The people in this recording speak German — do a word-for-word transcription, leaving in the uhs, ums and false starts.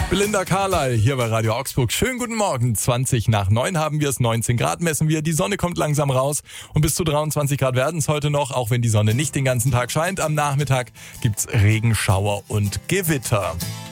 Belinda Carlisle hier bei Radio Augsburg. Schönen guten Morgen. zwanzig nach neun haben wir es, neunzehn Grad messen wir. Die Sonne kommt langsam raus und bis zu dreiundzwanzig Grad werden es heute noch, auch wenn die Sonne nicht den ganzen Tag scheint. Am Nachmittag gibt's Regenschauer und Gewitter.